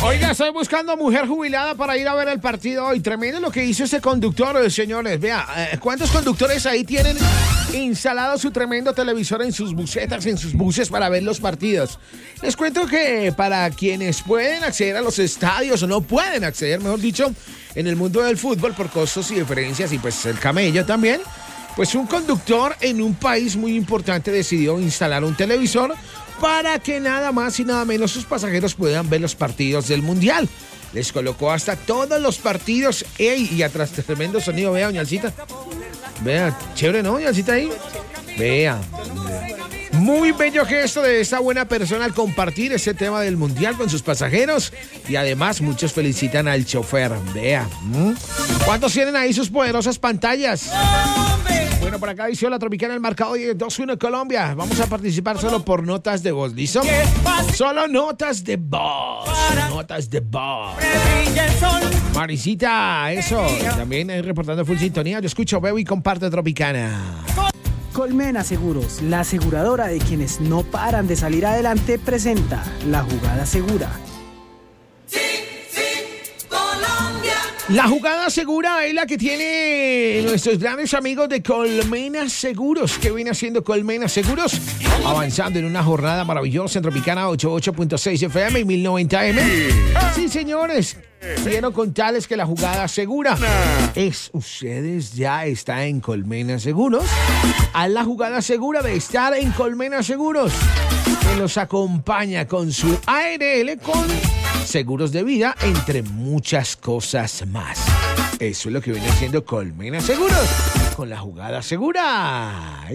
Oiga, estoy buscando mujer jubilada para ir a ver el partido hoy. Tremendo lo que hizo ese conductor, señores. Vea, ¿cuántos conductores ahí tienen instalado su tremendo televisor en sus busetas, en sus buses para ver los partidos? Les cuento que para quienes pueden acceder a los estadios o no pueden acceder, mejor dicho, en el mundo del fútbol por costos y diferencias y pues el camello también, pues un conductor en un país muy importante decidió instalar un televisor para que nada más y nada menos sus pasajeros puedan ver los partidos del Mundial. Les colocó hasta todos los partidos. ¡Ey! Y atrás, tremendo sonido. Vea, doña Alcita. Vea, chévere, ¿no, doña Alcita ahí? Vea. Muy bello gesto de esta buena persona al compartir ese tema del Mundial con sus pasajeros. Y además, muchos felicitan al chofer. Vea. ¿Cuántos tienen ahí sus poderosas pantallas? Bueno, por acá dice la Tropicana, el marcado 2-1 Colombia. Vamos a participar solo por notas de voz, ¿listo? Solo notas de voz. Notas de voz. Marisita, eso. También reportando full sintonía. Yo escucho, veo y comparto Tropicana. Colmena Seguros, la aseguradora de quienes no paran de salir adelante, presenta La Jugada Segura. La jugada segura es la que tiene nuestros grandes amigos de Colmena Seguros. ¿Qué viene haciendo Colmena Seguros? Avanzando en una jornada maravillosa en Tropicana 88.6 FM y 1090M. Sí, señores. Quiero contarles que la jugada segura es ustedes ya están en Colmena Seguros. A la jugada segura de estar en Colmena Seguros, que los acompaña con su ARL con seguros de vida, entre muchas cosas más. Eso es lo que viene haciendo Colmena Seguros con la jugada segura.